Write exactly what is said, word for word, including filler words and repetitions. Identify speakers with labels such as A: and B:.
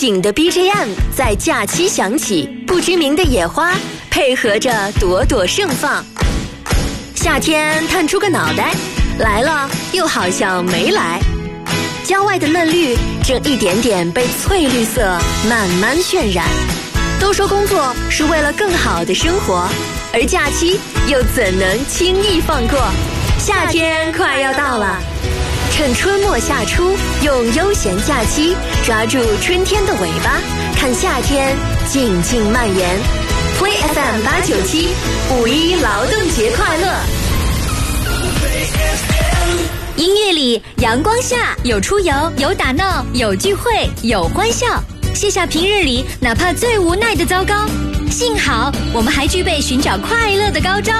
A: 警的 B G M 在假期响起，不知名的野花配合着朵朵盛放。夏天探出个脑袋，来了又好像没来。郊外的嫩绿正一点点被翠绿色慢慢渲染。都说工作是为了更好的生活，而假期又怎能轻易放过？夏天快要到了，趁春末夏初，用悠闲假期抓住春天的尾巴，看夏天静静蔓延。Play F M 八九七，五一劳动节快乐！
B: 音乐里，阳光下有出游，有打闹，有聚会，有欢笑。卸下平日里哪怕最无奈的糟糕，幸好我们还具备寻找快乐的高招。